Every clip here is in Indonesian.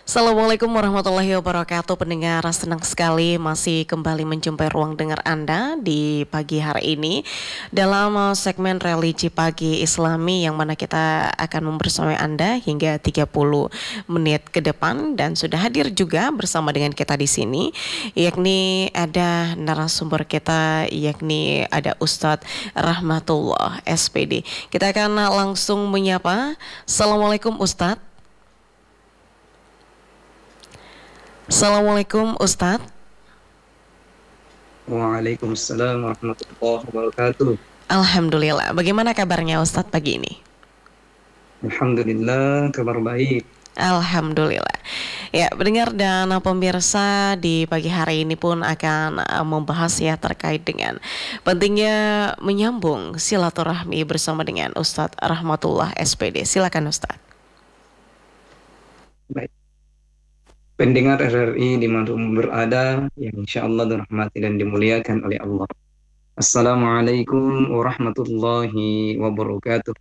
Assalamualaikum warahmatullahi wabarakatuh. Pendengar, senang sekali masih kembali menjumpai ruang dengar Anda di pagi hari ini dalam segmen religi pagi Islami, yang mana kita akan membersamai Anda hingga 30 menit ke depan. Dan sudah hadir juga bersama dengan kita di sini, yakni ada narasumber kita, yakni ada Ustadz Rahmatullah SPD. Kita akan langsung menyapa. Assalamualaikum Ustadz. Assalamualaikum Ustadz. Waalaikumsalam warahmatullahi wabarakatuh. Alhamdulillah. Bagaimana kabarnya Ustadz pagi ini? Alhamdulillah, kabar baik. Alhamdulillah. Ya, pendengar dan pemirsa, di pagi hari ini pun akan membahas ya terkait dengan pentingnya menyambung silaturahmi bersama dengan Ustadz Rahmatullah SPD. Silakan Ustadz. Baik. Pendengar RRI dimanapun berada, yang insya Allah dirahmati dan dimuliakan oleh Allah. Assalamualaikum warahmatullahi wabarakatuh.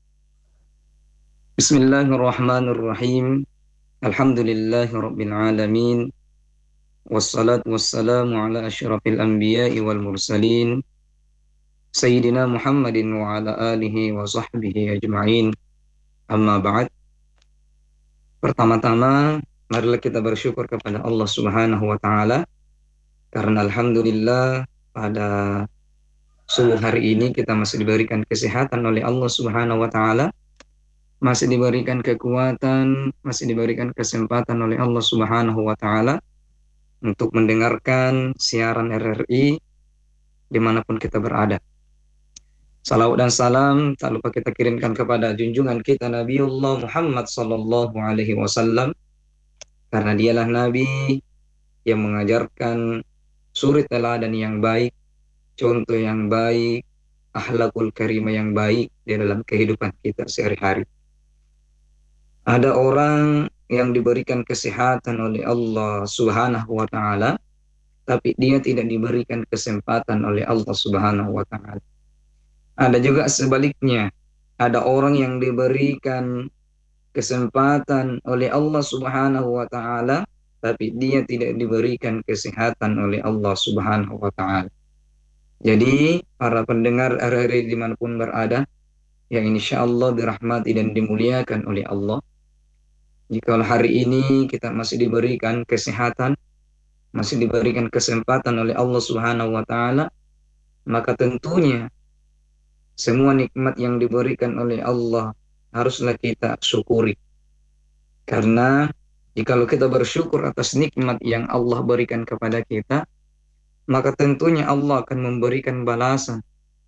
Bismillahirrahmanirrahim. Alhamdulillahi rabbil alamin. Wassalatu wassalamu ala asyrafil anbiya'i wal mursalin. Sayyidina Muhammadin wa ala alihi wa sahbihi ajma'in. Amma ba'd. Pertama-tama, marilah kita bersyukur kepada Allah Subhanahu wa taala karena alhamdulillah pada subuh hari ini kita masih diberikan kesehatan oleh Allah Subhanahu wa taala, masih diberikan kekuatan, masih diberikan kesempatan oleh Allah Subhanahu wa taala untuk mendengarkan siaran RRI dimanapun kita berada. Salawat dan salam tak lupa kita kirimkan kepada junjungan kita Nabiullah Muhammad sallallahu alaihi wasallam, karena dialah Nabi yang mengajarkan suri teladan yang baik, contoh yang baik, akhlakul karimah yang baik di dalam kehidupan kita sehari-hari. Ada orang yang diberikan kesehatan oleh Allah Subhanahu wa taala, tapi dia tidak diberikan kesempatan oleh Allah Subhanahu wa taala. Ada juga sebaliknya, ada orang yang diberikan kesempatan oleh Allah Subhanahu wa taala, tapi dia tidak diberikan kesehatan oleh Allah Subhanahu wa taala. Jadi para pendengar RRI dimanapun berada, yang insya Allah dirahmati dan dimuliakan oleh Allah, jika hari ini kita masih diberikan kesehatan, masih diberikan kesempatan oleh Allah Subhanahu wa taala, maka tentunya semua nikmat yang diberikan oleh Allah haruslah kita syukuri. Karena jikalau kita bersyukur atas nikmat yang Allah berikan kepada kita, maka tentunya Allah akan memberikan balasan.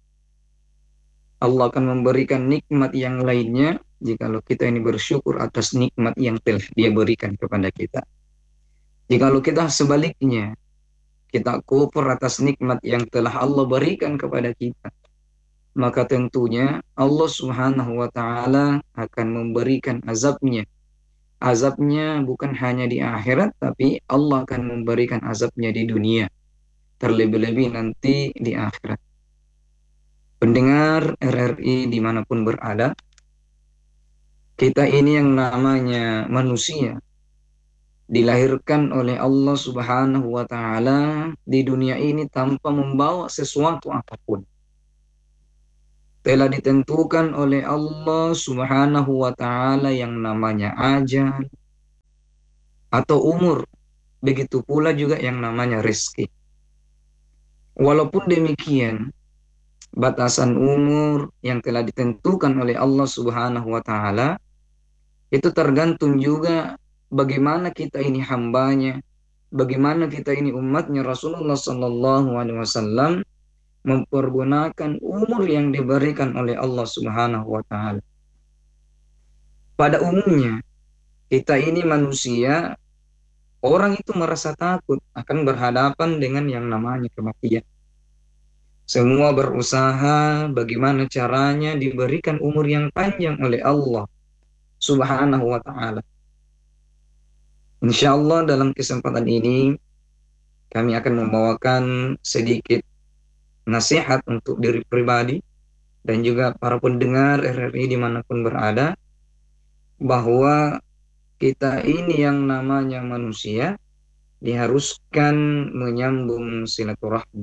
Allah akan memberikan nikmat yang lainnya jikalau kita ini bersyukur atas nikmat yang telah Dia berikan kepada kita. Jikalau kita sebaliknya, kita kufur atas nikmat yang telah Allah berikan kepada kita, maka tentunya Allah Subhanahu wa taala akan memberikan azabnya. Azabnya bukan hanya di akhirat, tapi Allah akan memberikan azabnya di dunia, terlebih-lebih nanti di akhirat. Pendengar RRI dimanapun berada, kita ini yang namanya manusia dilahirkan oleh Allah Subhanahu wa taala di dunia ini tanpa membawa sesuatu apapun. Telah ditentukan oleh Allah Subhanahu wa taala yang namanya ajal atau umur, begitu pula juga yang namanya rezeki. Walaupun demikian, batasan umur yang telah ditentukan oleh Allah Subhanahu wa taala itu tergantung juga bagaimana kita ini hambanya, bagaimana kita ini umatnya Rasulullah sallallahu alaihi wasallam mempergunakan umur yang diberikan oleh Allah Subhanahu wa taala. Pada umumnya, kita ini manusia, orang itu merasa takut akan berhadapan dengan yang namanya kematian. Semua berusaha bagaimana caranya diberikan umur yang panjang oleh Allah Subhanahu wa taala. Insyaallah dalam kesempatan ini kami akan membawakan sedikit nasihat untuk diri pribadi dan juga para pendengar RRI dimanapun berada, bahwa kita ini yang namanya manusia diharuskan menyambung silaturahmi.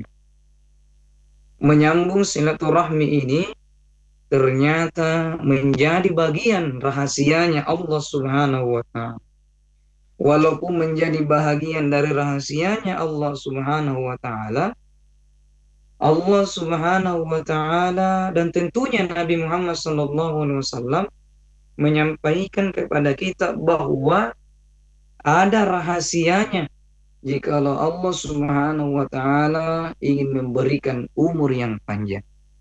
Menyambung silaturahmi ini ternyata menjadi bagian rahasianya Allah Subhanahu wa Ta'ala. Walaupun menjadi bahagian dari rahasianya Allah Subhanahu wa Ta'ala, Allah Subhanahu wa Ta'ala dan tentunya Nabi Muhammad SAW menyampaikan kepada kita bahwa ada rahasianya jikalau Allah Subhanahu wa Ta'ala ingin memberikan umur yang panjang.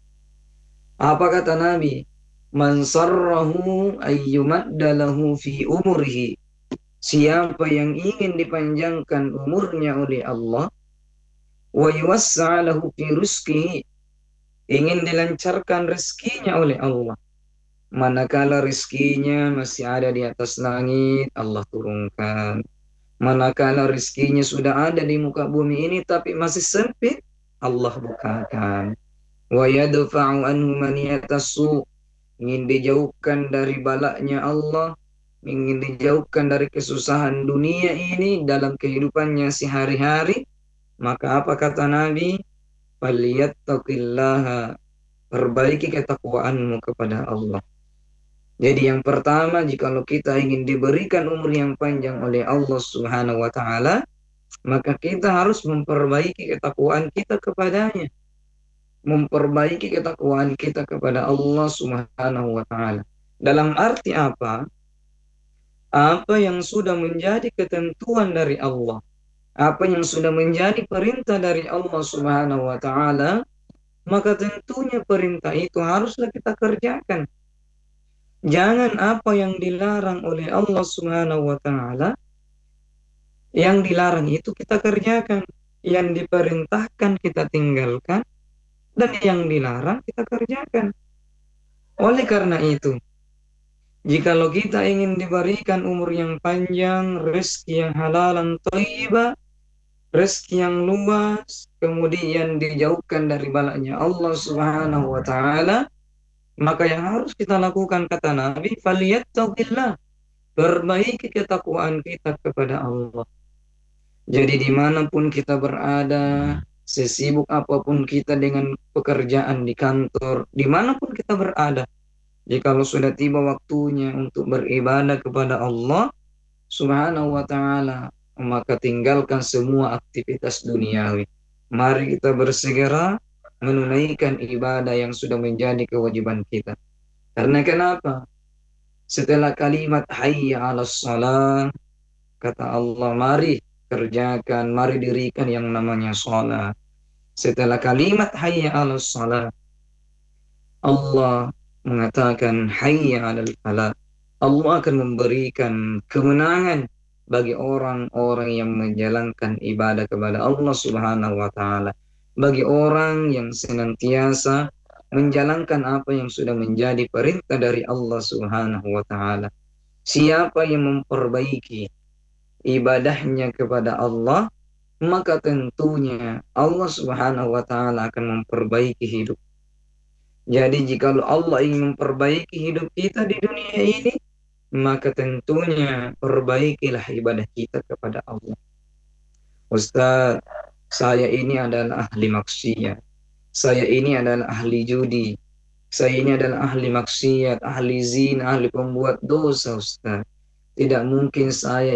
Apa kata Nabi? Man sarrahu ayyumadda lahu fi umurihi. Siapa yang ingin dipanjangkan umurnya oleh Allah, wa yuwassa'a lahu fi rizqihi, ingin dilancarkan rezekinya oleh Allah. Manakala rezekinya masih ada di atas langit, Allah turunkan. Manakala rezekinya sudah ada di muka bumi ini tapi masih sempit, Allah bukakan. Wa yadfa'u anhu man yatasu, ingin dijauhkan dari balaknya Allah, ingin dijauhkan dari kesusahan dunia ini dalam kehidupannya sehari-hari, maka apa kata Nabi? Falyattaqillaha, perbaiki ketakwaanmu kepada Allah. Jadi yang pertama, jikalau kita ingin diberikan umur yang panjang oleh Allah Subhanahu wa Ta'ala, maka kita harus memperbaiki ketakwaan kita kepadanya, memperbaiki ketakwaan kita kepada Allah Subhanahu wa Ta'ala. Dalam arti apa? Apa yang sudah menjadi ketentuan dari Allah, apa yang sudah menjadi perintah dari Allah Subhanahu wa Ta'ala, maka tentunya perintah itu haruslah kita kerjakan. Jangan apa yang dilarang oleh Allah Subhanahu wa Ta'ala, yang dilarang itu kita kerjakan, yang diperintahkan kita tinggalkan, dan yang dilarang kita kerjakan. Oleh karena itu, jikalau kita ingin diberikan umur yang panjang, rezeki yang halalan thayyibah, rezeki yang luas, kemudian dijauhkan dari balaknya Allah Subhanahu wa Ta'ala, maka yang harus kita lakukan kata Nabi, falyattaqillah, perbaiki ketakwaan kita kepada Allah. Jadi dimanapun kita berada, sesibuk apapun kita dengan pekerjaan di kantor, dimanapun kita berada, jikalau sudah tiba waktunya untuk beribadah kepada Allah Subhanahu wa Ta'ala, maka tinggalkan semua aktivitas duniawi. Mari kita bersegera menunaikan ibadah yang sudah menjadi kewajiban kita. Karena kenapa? Setelah kalimat hayya 'alas shalah, kata Allah, mari kerjakan, mari dirikan yang namanya salat. Setelah kalimat hayya 'alas shalah, Allah mengatakan hayya 'alal falah. Allah akan memberikan kemenangan bagi orang-orang yang menjalankan ibadah kepada Allah Subhanahu wa Ta'ala, bagi orang yang senantiasa menjalankan apa yang sudah menjadi perintah dari Allah Subhanahu wa Ta'ala. Siapa yang memperbaiki ibadahnya kepada Allah, maka tentunya Allah Subhanahu wa Ta'ala akan memperbaiki hidup. Jadi jikalau Allah ingin memperbaiki hidup kita di dunia ini, maka tentunya perbaikilah ibadah kita kepada Allah. Ustaz, saya ini adalah ahli maksiat, saya ini adalah ahli judi, saya ini adalah ahli maksiat, ahli zina, ahli pembuat dosa, Ustaz. Tidak mungkin saya